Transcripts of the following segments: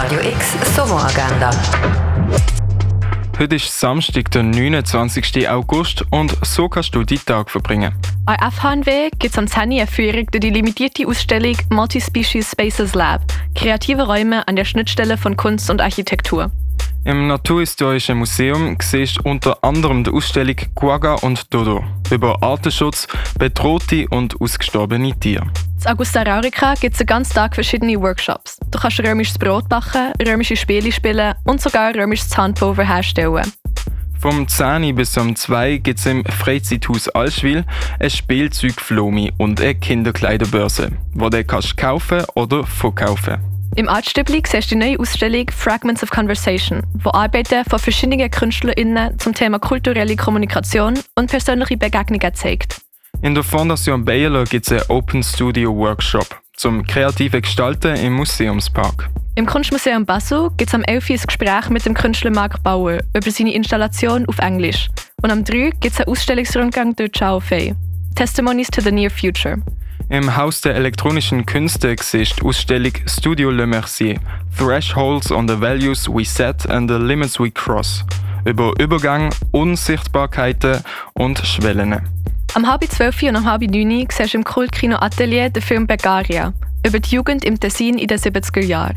Radio X Sommeragenda. Heute ist Samstag, der 29. August und so kannst du die Tag verbringen. An FHNW gibt es am 10. eine Führung durch die limitierte Ausstellung Multispecies Spaces Lab – kreative Räume an der Schnittstelle von Kunst und Architektur. Im Naturhistorischen Museum siehst du unter anderem die Ausstellung Quagga und Dodo über Artenschutz, bedrohte und ausgestorbene Tiere. In Augusta Raurica gibt es den ganzen Tag verschiedene Workshops. Du kannst römisches Brot backen, römische Spiele spielen und sogar römisches Zahnpulver herstellen. Vom 10 bis um 2 gibt es im Freizeithaus Allschwil ein Spielzeugflomi und eine Kinderkleiderbörse, wo du kannst kaufen oder verkaufen. Im Artstübli siehst du die neue Ausstellung Fragments of Conversation, wo Arbeiten von verschiedenen KünstlerInnen zum Thema kulturelle Kommunikation und persönliche Begegnungen zeigt. In der Fondation Bayerler gibt es einen Open Studio Workshop zum kreativen Gestalten im Museumspark. Im Kunstmuseum Basel gibt es am 11. ein Gespräch mit dem Künstler Marc Bauer über seine Installation auf Englisch. Und am 3. gibt es einen Ausstellungsrundgang durch Chao Fei. Testimonies to the Near Future. Im Haus der elektronischen Künste siehst die Ausstellung Studio Le Mercier – Thresholds on the Values We Set and the Limits We Cross über Übergang, Unsichtbarkeiten und Schwellen. Am 11:30 und am 9:30 siehst du im Kultkino Atelier den Film Begaria über die Jugend im Tessin in den 70er Jahren.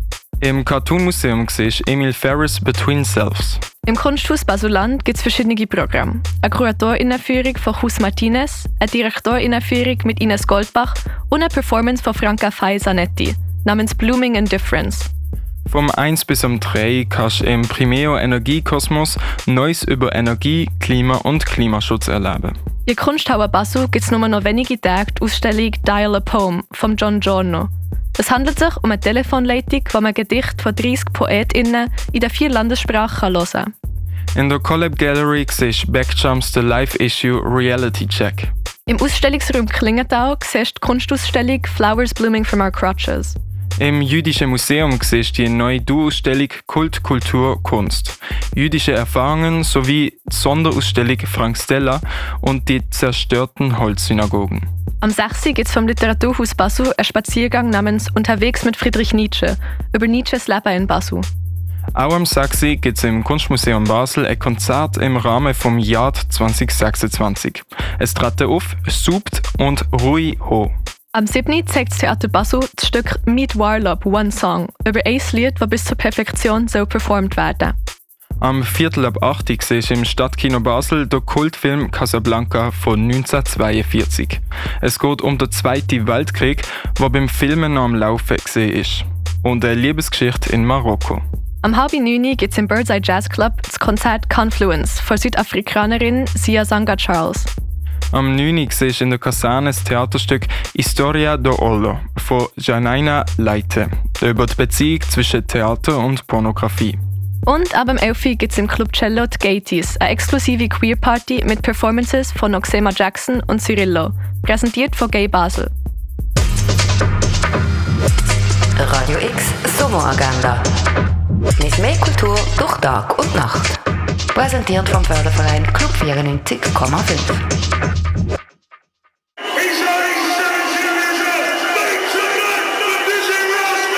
Im Cartoon Museum siehst du Emil Ferris Between Selves. Im Kunsthaus Basuland gibt es verschiedene Programme. Eine Kuratorinenführung von Jus Martinez, eine Direktorinnenführung mit Ines Goldbach und eine Performance von Franca Fay Zanetti namens Blooming in Difference. Vom 1 bis um 3 kannst du im Primeo Energiekosmos Neues über Energie, Klima und Klimaschutz erleben. In der Kunsthalle Basel gibt es nur noch wenige Tage die Ausstellung Dial a Poem von John Giorno. Es handelt sich um eine Telefonleitung, wo man Gedichte von 30 PoetInnen in den 4 Landessprachen hören kann. In der Collab Gallery siehst du Backjumps The Live-Issue Reality Check. Im Ausstellungsraum Klingenthal siehst du die Kunstausstellung Flowers Blooming from Our Crotches. Im Jüdischen Museum siehst du die neue Duo-Ausstellung Kult, Kultur, Kunst. Jüdische Erfahrungen sowie die Sonderausstellung Frank Stella und die zerstörten Holzsynagogen. Am 6. gibt es vom Literaturhaus Basel einen Spaziergang namens Unterwegs mit Friedrich Nietzsche über Nietzsches Leben in Basel. Auch am 6. gibt es im Kunstmuseum Basel ein Konzert im Rahmen vom Jahr 2026. Es treten auf Subt und Rui Ho. Am 7. zeigt das Theater Basel das Stück Meet Warlop One Song über ein Lied, das bis zur Perfektion soll performt werden. Am 7:45 siehst du im Stadtkino Basel der Kultfilm Casablanca von 1942. Es geht um den Zweiten Weltkrieg, der beim Filmen noch am Laufen ist. Und eine Liebesgeschichte in Marokko. Am 8:30 gibt es im Birdseye Jazz Club das Konzert Confluence von Südafrikanerin Sia Zanga Charles. Am 9. siehst du in der Kaserne das Theaterstück Historia do Ollo von Janaina Leite über die Beziehung zwischen Theater und Pornografie. Und ab dem 11. gibt es im Club Cello die Gaties, eine exklusive Queer-Party mit Performances von Noxema Jackson und Cyrillo, präsentiert von Gay Basel. Radio X Sommeragenda. Mit mehr Kultur durch Tag und Nacht. Präsentiert vom Förderverein Club 94,5.